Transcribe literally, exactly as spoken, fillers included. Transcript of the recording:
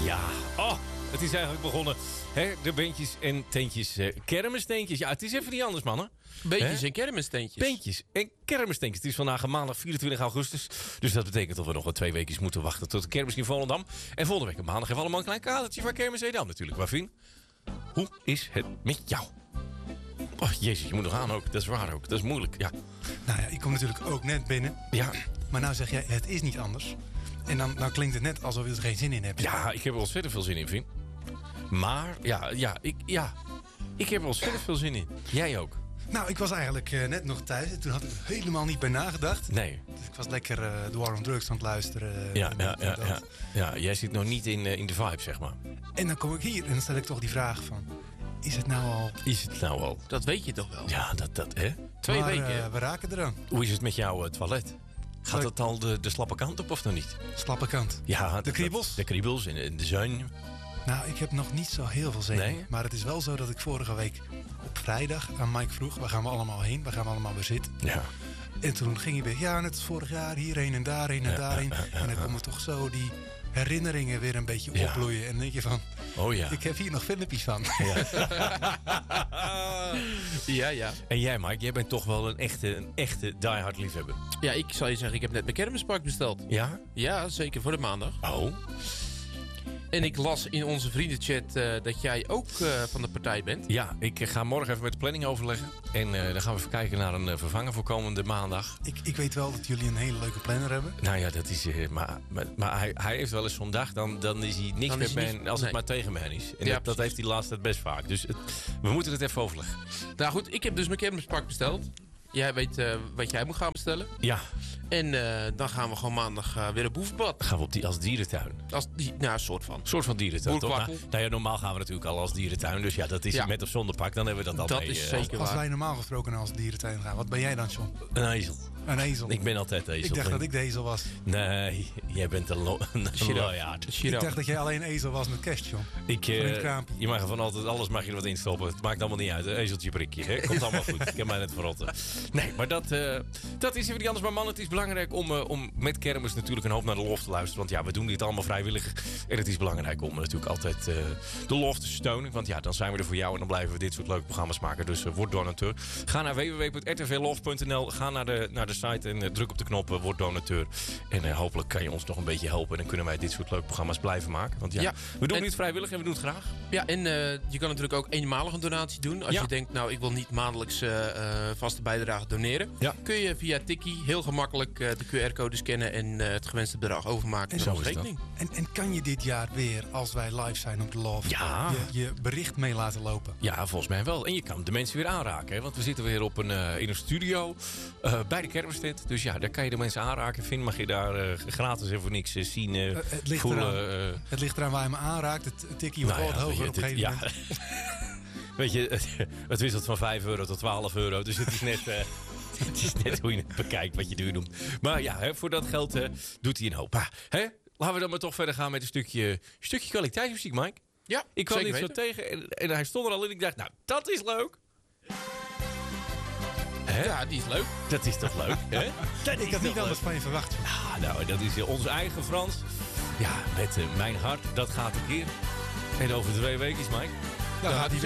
Ja, oh, het is eigenlijk begonnen. Hè, de beentjes en teentjes, uh, kermisteentjes. Ja, het is even niet anders, mannen. Beentjes en kermisteentjes. Beentjes en kermisteentjes. Het is vandaag maandag vierentwintig augustus. Dus dat betekent dat we nog wel twee weken moeten wachten tot de kermis in Volendam. En volgende week maandag hebben we allemaal een klein kadertje van kermis Edam natuurlijk. Wafien, hoe is het met jou? Oh, jezus, je moet nog aan ook. Dat is waar ook. Dat is moeilijk, ja. Nou ja, ik kom natuurlijk ook net binnen. Ja. Maar nou zeg jij, het is niet anders. En dan nou klinkt het net alsof je er geen zin in hebt. Ja, ik heb er ontzettend veel zin in, Vin. Maar, ja, ja, ik, ja, ik heb er ontzettend veel zin in. Jij ook? Nou, ik was eigenlijk uh, net nog thuis. En toen had ik er helemaal niet bij nagedacht. Nee. Dus ik was lekker uh, de War on Drugs aan het luisteren. Uh, ja, ja, ja, ja, ja, jij zit nog niet in, uh, in de vibe, zeg maar. En dan kom ik hier en dan stel ik toch die vraag van... Is het nou al... Is het nou al? Dat weet je toch wel? Ja, dat, dat, hè? Twee maar, weken, uh, we raken eraan. Hoe is het met jouw uh, toilet? Gaat het al de, de slappe kant op of nog niet? Slappe kant. Ja, de kriebels? Dat, de kriebels en, en de zuin. Nou, ik heb nog niet zo heel veel zin. Nee? Maar het is wel zo dat ik vorige week op vrijdag aan Mike vroeg... waar gaan we allemaal heen? Waar gaan we allemaal weer zitten? Ja. En toen ging hij weer, ja, net als vorig jaar, hierheen en daarheen en ja, daarheen. Ja, ja, ja, en dan komen toch zo die herinneringen weer een beetje ja. opbloeien. En dan denk je van, oh ja. Ik heb hier nog filmpjes van. Ja. ja, ja. En jij, Mike, jij bent toch wel een echte, een echte diehard liefhebber. Ja, ik zal je zeggen, ik heb net mijn kermispak besteld. Ja? Ja, zeker voor de maandag. Oh. En ik las in onze vriendenchat uh, dat jij ook uh, van de partij bent. Ja, ik ga morgen even met de planning overleggen. En uh, dan gaan we even kijken naar een uh, vervanger voor komende maandag. Ik, ik weet wel dat jullie een hele leuke planner hebben. Nou ja, dat is... Uh, maar maar, maar hij, hij heeft wel eens zo'n dag, dan, dan is hij niks met mij als nee. het maar tegen mij is. En ja, dat, dat heeft hij laatst het best vaak. Dus het, we moeten het even overleggen. Nou goed, ik heb dus mijn kermispak besteld. Jij weet uh, wat jij moet gaan bestellen. Ja. En uh, dan gaan we gewoon maandag uh, weer op boevenpad. Gaan we op die als dierentuin? Als die, nou, een soort van. Een soort van dierentuin, toch? Nou, nou ja, normaal gaan we natuurlijk al als dierentuin. Dus ja, dat is ja. met of zonder pak. Dan hebben we dat al dat mee. Is uh, zeker als waar. wij normaal gesproken als dierentuin gaan. Wat ben jij dan, John? Een ezel. Een ezel. Ik ben altijd ezel. Ik dacht dat ik de ezel was. Nee, jij bent een, lo- een loyaard. Ik dacht dat jij alleen ezel was met kerst, John. Ik, uh, je mag er van altijd alles mag je er wat in stoppen. Het maakt allemaal niet uit. Een ezeltje prikje. Hè? Komt allemaal goed. Ik heb mij net verrotten. Nee, maar dat, uh, dat is even niet anders. Maar man, het is belangrijk om, uh, om met kermis natuurlijk een hoop naar de lof te luisteren. Want ja, we doen dit allemaal vrijwillig. En het is belangrijk om natuurlijk altijd uh, de lof te steunen. Want ja, dan zijn we er voor jou en dan blijven we dit soort leuke programma's maken. Dus uh, word donateur. Ga naar w w w punt r t v lof punt n l. Ga naar de, naar de site en uh, druk op de knop uh, word donateur. En uh, hopelijk kan je ons nog een beetje helpen. En dan kunnen wij dit soort leuke programma's blijven maken. Want ja, ja we doen en, dit vrijwillig en we doen het graag. Ja, en uh, je kan natuurlijk ook eenmalig een donatie doen. Als ja. je denkt, nou, ik wil niet maandelijks uh, uh, vaste bijdrage doneren. Ja. Kun je via Tikkie heel gemakkelijk uh, de Q R-code scannen en uh, het gewenste bedrag overmaken. En zo is dat. En, en kan je dit jaar weer, als wij live zijn op de Love, ja. je, je bericht mee laten lopen? Ja, volgens mij wel. En je kan de mensen weer aanraken. Hè? Want we zitten weer op een, uh, in een studio uh, bij de kermistent. Dus ja, daar kan je de mensen aanraken. Vind mag je daar uh, gratis en voor niks uh, zien, uh, uh, het ligt voelen. Eraan, uh, het ligt eraan waar je me aanraakt. Het tikkie wordt nou, wat ja, hoger op een gegeven ja. moment. Weet je, het, het wisselt van vijf euro tot twaalf euro. Dus het is net... Uh, Het is net hoe je het bekijkt, wat je duur noemt. Maar ja, hè, voor dat geld uh, doet hij een hoop. Maar, hè, laten we dan maar toch verder gaan met een stukje, stukje kwaliteitsmuziek, Mike. Ja, ik kwam dit weten. zo tegen en, en hij stond er al in. Ik dacht, nou, dat is leuk. Hè? Ja, die is leuk. Dat is toch leuk, hè? Dat ik had niet anders van je verwacht. Ah, nou, dat is onze eigen Frans. Ja, met uh, Mijn Hart, dat gaat een keer. En over twee weken is Mike. Dan, dan gaat hij